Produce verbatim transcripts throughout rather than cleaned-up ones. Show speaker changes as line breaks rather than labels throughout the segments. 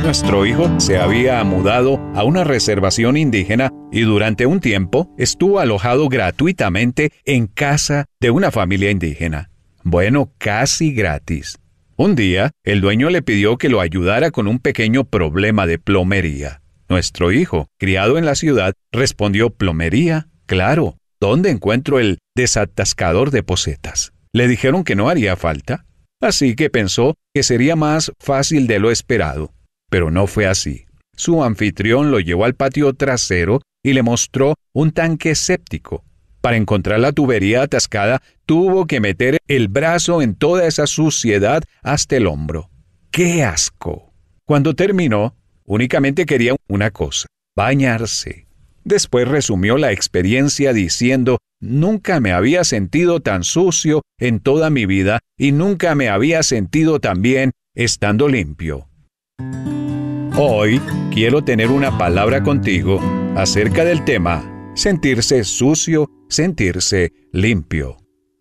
Nuestro hijo se había mudado a una reservación indígena y durante un tiempo estuvo alojado gratuitamente en casa de una familia indígena. Bueno, casi gratis. Un día, el dueño le pidió que lo ayudara con un pequeño problema de plomería. Nuestro hijo, criado en la ciudad, respondió: ¿plomería? Claro. ¿Dónde encuentro el desatascador de pocetas? Le dijeron que no haría falta, así que pensó que sería más fácil de lo esperado. Pero no fue así. Su anfitrión lo llevó al patio trasero y le mostró un tanque séptico. Para encontrar la tubería atascada, tuvo que meter el brazo en toda esa suciedad hasta el hombro. ¡Qué asco! Cuando terminó, únicamente quería una cosa: bañarse. Después resumió la experiencia diciendo: nunca me había sentido tan sucio en toda mi vida y nunca me había sentido tan bien estando limpio. Hoy quiero tener una palabra contigo acerca del tema sentirse sucio, sentirse limpio.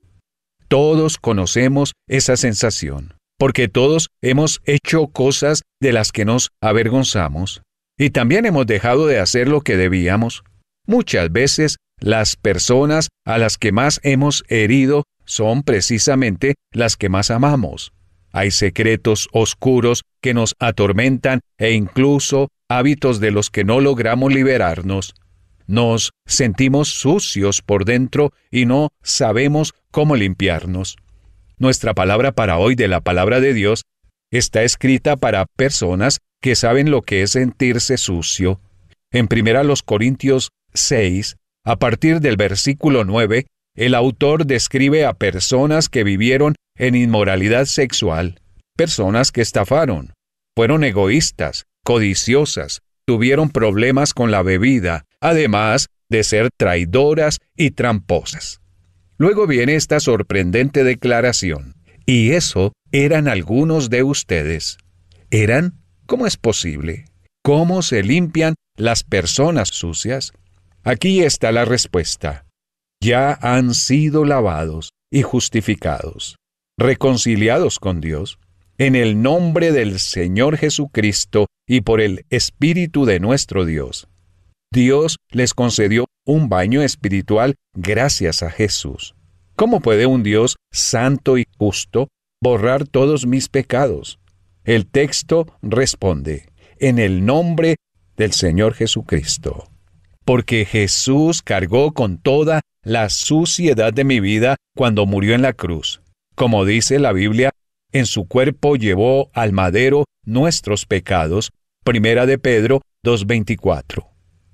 Todos conocemos esa sensación, porque todos hemos hecho cosas de las que nos avergonzamos. Y también hemos dejado de hacer lo que debíamos. Muchas veces las personas a las que más hemos herido son precisamente las que más amamos. Hay secretos oscuros que nos atormentan e incluso hábitos de los que no logramos liberarnos. Nos sentimos sucios por dentro y no sabemos cómo limpiarnos. Nuestra palabra para hoy de la palabra de Dios está escrita para personas que saben lo que es sentirse sucio. En primera Corintios seis, a partir del versículo nueve, el autor describe a personas que vivieron en inmoralidad sexual, personas que estafaron, fueron egoístas, codiciosas, tuvieron problemas con la bebida, además de ser traidoras y tramposas. Luego viene esta sorprendente declaración: y eso eran algunos de ustedes. ¿Eran? ¿Cómo es posible? ¿Cómo se limpian las personas sucias? Aquí está la respuesta. Ya han sido lavados y justificados, reconciliados con Dios, en el nombre del Señor Jesucristo y por el Espíritu de nuestro Dios. Dios les concedió un baño espiritual gracias a Jesús. ¿Cómo puede un Dios santo y justo borrar todos mis pecados? El texto responde: en el nombre del Señor Jesucristo. Porque Jesús cargó con toda la suciedad de mi vida cuando murió en la cruz. Como dice la Biblia, en su cuerpo llevó al madero nuestros pecados. Primera de Pedro dos veinticuatro.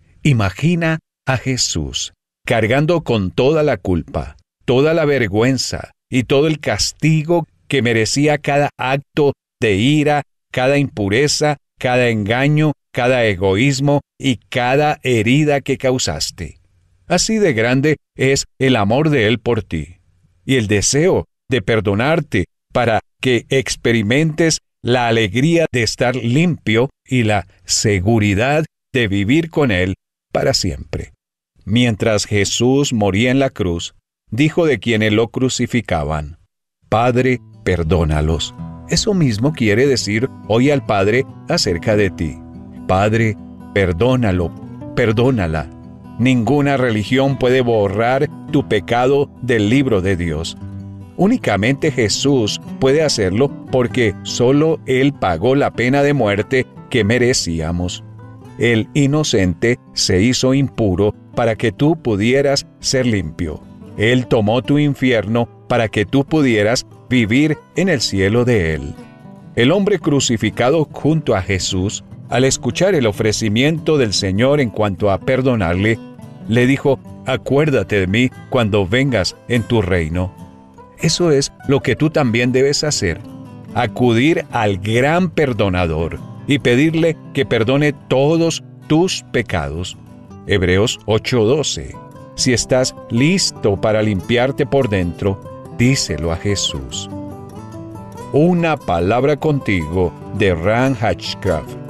Imagina a Jesús cargando con toda la culpa, toda la vergüenza y todo el castigo que merecía cada acto de ira, cada impureza, cada engaño, cada egoísmo y cada herida que causaste. Así de grande es el amor de Él por ti y el deseo de perdonarte para que experimentes la alegría de estar limpio y la seguridad de vivir con Él para siempre. Mientras Jesús moría en la cruz, dijo de quienes lo crucificaban: Padre, perdónalos. Eso mismo quiere decir hoy al Padre acerca de ti. Padre, perdónalo, perdónala. Ninguna religión puede borrar tu pecado del libro de Dios. Únicamente Jesús puede hacerlo porque solo Él pagó la pena de muerte que merecíamos. El inocente se hizo impuro para que tú pudieras ser limpio. Él tomó tu infierno para que tú pudieras vivir en el cielo de Él. El hombre crucificado junto a Jesús, al escuchar el ofrecimiento del Señor en cuanto a perdonarle, le dijo: acuérdate de mí cuando vengas en tu reino. Eso es lo que tú también debes hacer: acudir al gran perdonador y pedirle que perdone todos tus pecados. Hebreos ocho doce. Si estás listo para limpiarte por dentro, díselo a Jesús. Una palabra contigo de Ran Hatchcraft.